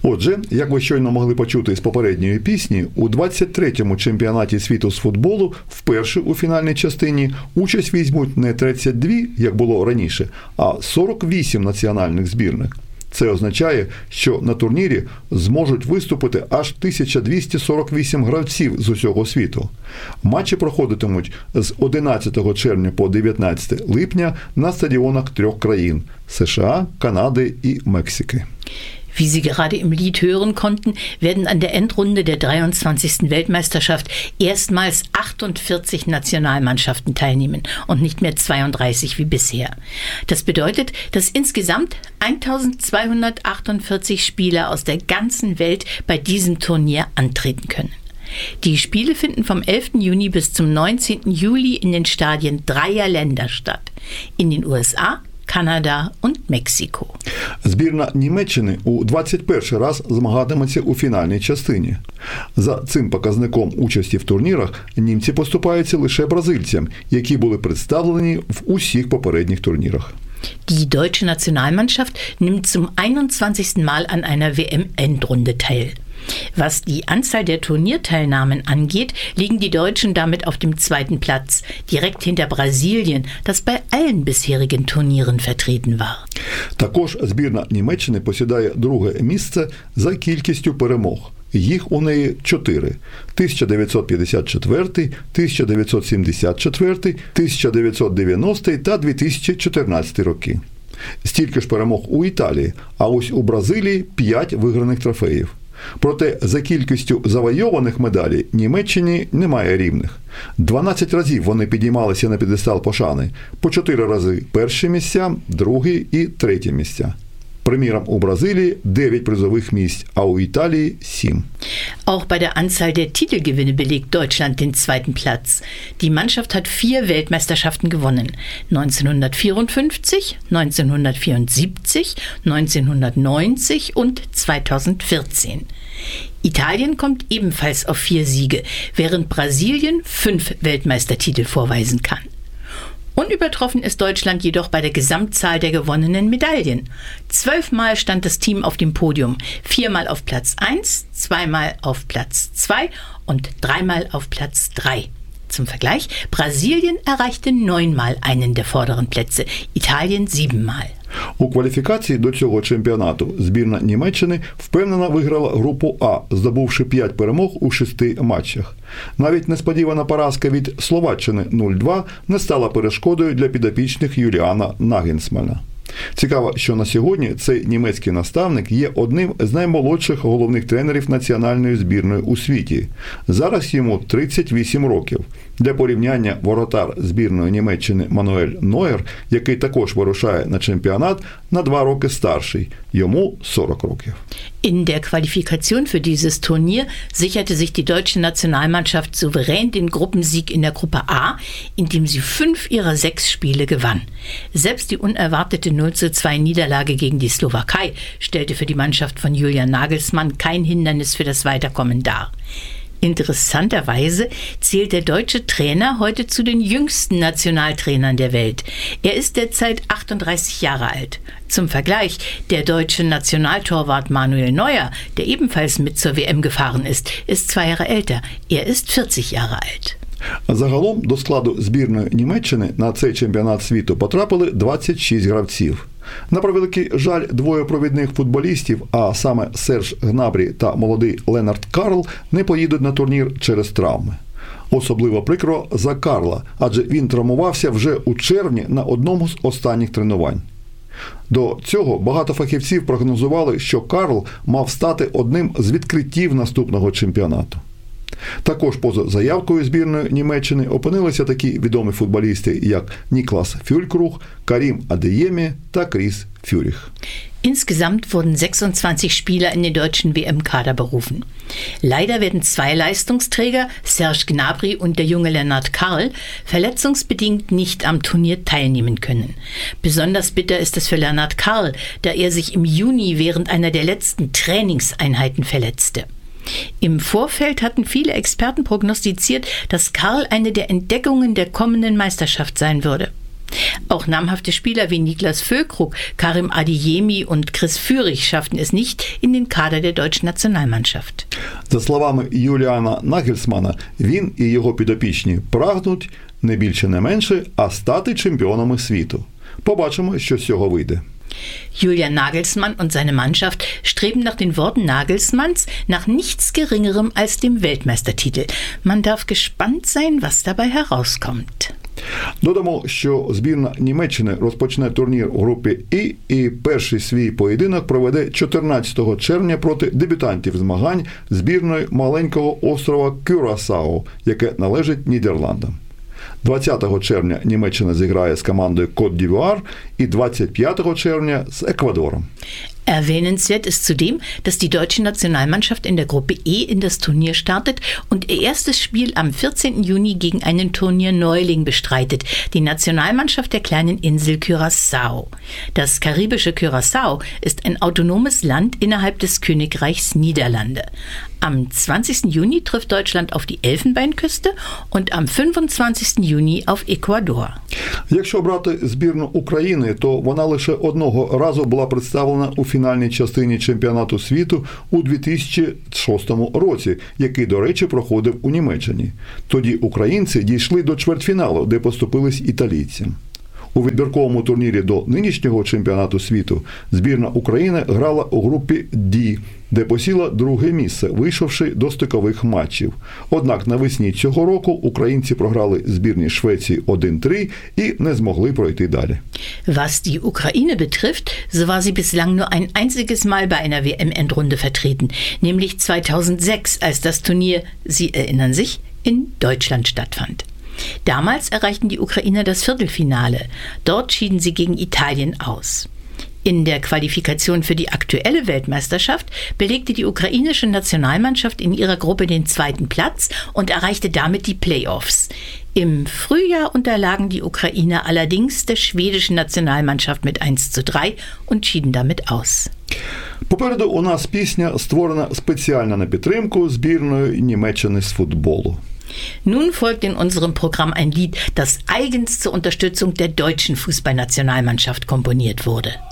Отже, як ви щойно могли почути з попередньої пісні, у 23-му чемпіонаті світу з футболу вперше у фінальній частині участь візьмуть не 32, як було раніше, а 48 національних збірних. Це означає, що на турнірі зможуть виступити аж 1248 гравців з усього світу. Матчі проходитимуть з 11 червня по 19 липня на стадіонах 3 країн – США, Канади і Мексики. Wie Sie gerade im Lied hören konnten, werden an der Endrunde der 23. Weltmeisterschaft erstmals 48 Nationalmannschaften teilnehmen und nicht mehr 32 wie bisher. Das bedeutet, dass insgesamt 1248 Spieler aus der ganzen Welt bei diesem Turnier antreten können. Die Spiele finden vom 11. Juni bis zum 19. Juli in den Stadien 3 Länder statt. In den USA, Канада und Мексико. Збірна Німеччини у 21 раз змагатиметься у фінальній частині. За цим показником участі в турнірах німці поступаються лише бразильцям, які були представлені в усіх попередніх турнірах. Die deutsche Nationalmannschaft nimmt zum 21. Mal an einer WM-Endrunde teil. Was die Anzahl der Turnierteilnahmen angeht, liegen die Deutschen damit auf dem 2. Platz, direkt hinter Brasilien, das bei allen bisherigen Turnieren vertreten war. Також збірна Німеччини посідає друге місце за кількістю перемог. Їх у неї 4 – 1954, 1974, 1990 та 2014 роки. Стільки ж перемог у Італії, а ось у Бразилії 5 виграних трофеїв. Проте за кількістю завойованих медалей Німеччині немає рівних. 12 разів вони підіймалися на п'єдестал пошани, по 4 рази перші місця, другі і треті місця. Приміром, у Бразилії 9 призових місць, а у Італії 7. Auch bei der Anzahl der Titelgewinne belegt Deutschland den 2. Platz. Die Mannschaft hat 4 Weltmeisterschaften gewonnen. 1954, 1974, 1990 und 2014. Italien kommt ebenfalls auf 4 Siege, während Brasilien 5 Weltmeistertitel vorweisen kann. Unübertroffen ist Deutschland jedoch bei der Gesamtzahl der gewonnenen Medaillen. 12 Mal stand das Team auf dem Podium, 4 Mal auf Platz 1, 2 Mal auf Platz 2 und 3 Mal auf Platz 3. Zum Vergleich, Brasilien erreichte 9 Mal einen der vorderen Plätze, Italien 7 Mal. У кваліфікації до цього чемпіонату збірна Німеччини впевнено виграла групу А, здобувши 5 перемог у 6 матчах. Навіть несподівана поразка від Словаччини 0-2 не стала перешкодою для підопічних Юліана Нагельсмана. Цікаво, що на сьогодні цей німецький наставник є одним з наймолодших головних тренерів національної збірної у світі. Зараз йому 38 років. Для порівняння, воротар збірної Німеччини Мануель Нойер, який також вирушає на чемпіонат, на 2 роки старший. Йому 40 років. In der Qualifikation für dieses Turnier sicherte sich die deutsche Nationalmannschaft souverän den Gruppensieg in der Gruppe A, indem sie 5 ihrer 6 Spiele gewann. Selbst die unerwartete 0:2 Niederlage gegen die Slowakei stellte für die Mannschaft von Julian Nagelsmann kein Hindernis für das Weiterkommen dar. Interessanterweise zählt der deutsche Trainer heute zu den jüngsten Nationaltrainern der Welt. Er ist derzeit 38 Jahre alt. Zum Vergleich, der deutsche Nationaltorwart Manuel Neuer, der ebenfalls mit zur WM gefahren ist 2 Jahre älter. Er ist 40 Jahre alt. Загалом до складу збірної Німеччини на цей чемпіонат світу потрапили 26 гравців. На превеликий жаль, 2 провідних футболістів, а саме Серж Гнабрі та молодий Ленард Карл, не поїдуть на турнір через травми. Особливо прикро за Карла, адже він травмувався вже у червні на одному з останніх тренувань. До цього багато фахівців прогнозували, що Карл мав стати одним з відкриттів наступного чемпіонату. Також поза заявкою збірної Німеччини опинилися такі відомі футболісти, як Ніклас Фюлькруг, Карім Адеємі та Кріс Фюріх. Insgesamt wurden 26 Spieler in den deutschen WM-Kader berufen. Leider werden 2 Leistungsträger, Serge Gnabry und der junge Lennart Karl, verletzungsbedingt nicht am Turnier teilnehmen können. Besonders bitter ist es für Lennart Karl, da er sich im Juni während einer der letzten Trainingseinheiten verletzte. Im Vorfeld hatten viele Experten prognostiziert, dass Karl eine der Entdeckungen der kommenden Meisterschaft sein würde. Auch namhafte Spieler wie Niklas Füllkrug, Karim Adeyemi und Chris Führig schafften es nicht in den Kader der deutschen Nationalmannschaft. За словами Юліана Нагельсмана, він і його підопічні прагнуть не більше, не менше, а стати чемпіонами світу. Побачимо, що з цього вийде. Julian Nagelsmann und seine Mannschaft streben nach den Worten Nagelsmanns nach nichts Geringerem als dem Weltmeistertitel. Man darf gespannt sein, was dabei herauskommt. Додамо, що збірна Німеччини розпочне турнір у групі і перший свій поєдинок проведе 14 червня проти дебютантів змагань збірної маленького острова Кюрасао, яке належить Нідерландам. 20 червня Німеччина зіграє з командою Кот-д'Івуар і 25 червня з Еквадором. Erwähnenswert ist zudem, dass die deutsche Nationalmannschaft in der Gruppe E in das Turnier startet und ihr erstes Spiel am 14. Juni gegen einen Turnierneuling bestreitet, die Nationalmannschaft der kleinen Insel Curaçao. Das karibische Curaçao ist ein autonomes Land innerhalb des Königreichs Niederlande. Am 20. Juni trifft Deutschland auf die Elfenbeinküste und am 25. Juni auf Ecuador. Якщо брати збірну України, то вона лише одного разу була представлена у фінальній частині чемпіонату світу у 2006 році, який, до речі, проходив у Німеччині. Тоді українці дійшли до чвертьфіналу, де поступились італійцям. У відбірковому турнірі до нинішнього чемпіонату світу збірна України грала у групі D, де посіла друге місце, вийшовши до стикових матчів. Однак навесні цього року українці програли збірній Швеції 1-3 і не змогли пройти далі. Was die Ukraine betrifft, so war sie bislang nur ein einziges Mal bei einer WM-Endrunde vertreten, nämlich 2006, als das Turnier, Sie erinnern sich, in Deutschland stattfand. Damals erreichten die Ukrainer das Viertelfinale. Dort schieden sie gegen Italien aus. In der Qualifikation für die aktuelle Weltmeisterschaft belegte die ukrainische Nationalmannschaft in ihrer Gruppe den zweiten Platz und erreichte damit die Playoffs. Im Frühjahr unterlagen die Ukrainer allerdings der schwedischen Nationalmannschaft mit 1:3 und schieden damit aus. Попереду у нас пісня, створена спеціально на підтримку збірної Німеччини з футболу. Nun folgt in unserem Programm ein Lied, das eigens zur Unterstützung der deutschen Fußballnationalmannschaft komponiert wurde.